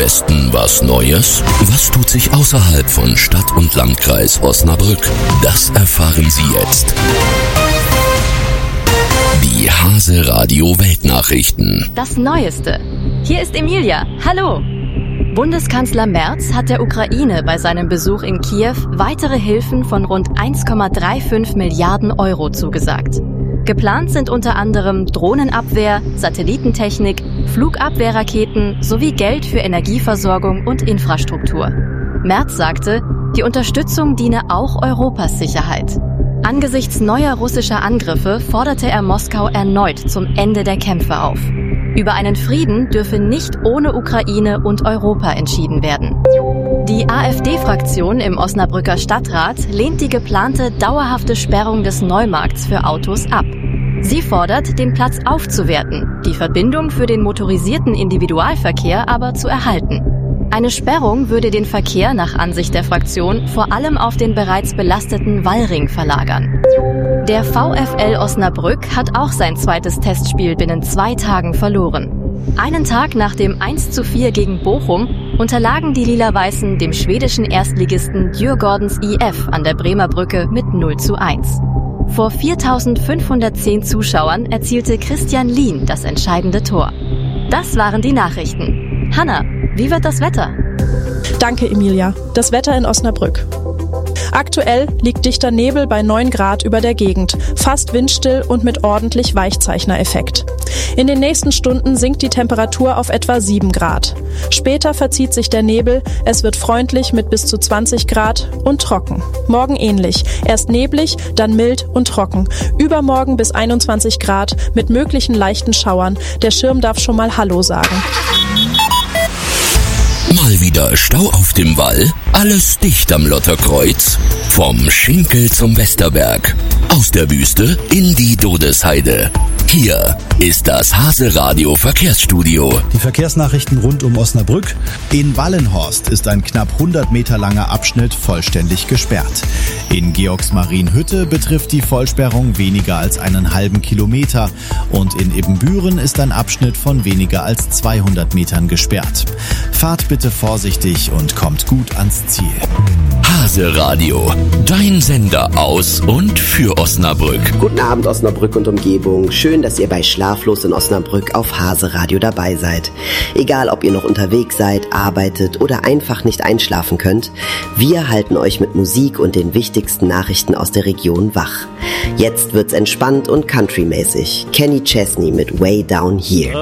Westen was Neues? Was tut sich außerhalb von Stadt und Landkreis Osnabrück? Das erfahren Sie jetzt. Die Hase Radio Weltnachrichten. Das Neueste. Hier ist Emilia. Hallo. Bundeskanzler Merz hat der Ukraine bei seinem Besuch in Kiew weitere Hilfen von rund 1,35 Milliarden Euro zugesagt. Geplant sind unter anderem Drohnenabwehr, Satellitentechnik, Flugabwehrraketen sowie Geld für Energieversorgung und Infrastruktur. Merz sagte, die Unterstützung diene auch Europas Sicherheit. Angesichts neuer russischer Angriffe forderte er Moskau erneut zum Ende der Kämpfe auf. Über einen Frieden dürfe nicht ohne Ukraine und Europa entschieden werden. Die AfD-Fraktion im Osnabrücker Stadtrat lehnt die geplante dauerhafte Sperrung des Neumarkts für Autos ab. Sie fordert, den Platz aufzuwerten, die Verbindung für den motorisierten Individualverkehr aber zu erhalten. Eine Sperrung würde den Verkehr nach Ansicht der Fraktion vor allem auf den bereits belasteten Wallring verlagern. Der VfL Osnabrück hat auch sein zweites Testspiel binnen 2 Tagen verloren. Einen Tag nach dem 1:4 gegen Bochum unterlagen die Lila-Weißen dem schwedischen Erstligisten Djurgårdens IF an der Bremer Brücke mit 0:1. Vor 4.510 Zuschauern erzielte Christian Lien das entscheidende Tor. Das waren die Nachrichten. Hanna, wie wird das Wetter? Danke, Emilia. Das Wetter in Osnabrück. Aktuell liegt dichter Nebel bei 9 Grad über der Gegend, fast windstill und mit ordentlich Weichzeichnereffekt. In den nächsten Stunden sinkt die Temperatur auf etwa 7 Grad. Später verzieht sich der Nebel, es wird freundlich mit bis zu 20 Grad und trocken. Morgen ähnlich, erst neblig, dann mild und trocken. Übermorgen bis 21 Grad mit möglichen leichten Schauern. Der Schirm darf schon mal Hallo sagen. Mal wieder Stau auf dem Wall? Alles dicht am Lotterkreuz? Vom Schinkel zum Westerberg. Aus der Wüste in die Dodesheide. Hier ist das Hase Radio Verkehrsstudio. Die Verkehrsnachrichten rund um Osnabrück. In Wallenhorst ist ein knapp 100 Meter langer Abschnitt vollständig gesperrt. In Georgsmarienhütte betrifft die Vollsperrung weniger als einen halben Kilometer. Und in Ibbenbüren ist ein Abschnitt von weniger als 200 Metern gesperrt. Fahrt bitte vorsichtig und kommt gut ans Ziel. Hase Radio, dein Sender aus und für Osnabrück. Guten Abend Osnabrück und Umgebung. Schön, dass ihr bei Schlaflos in Osnabrück auf Hase Radio dabei seid. Egal, ob ihr noch unterwegs seid, arbeitet oder einfach nicht einschlafen könnt, wir halten euch mit Musik und den wichtigsten Nachrichten aus der Region wach. Jetzt wird's entspannt und countrymäßig. Kenny Chesney mit Way Down Here.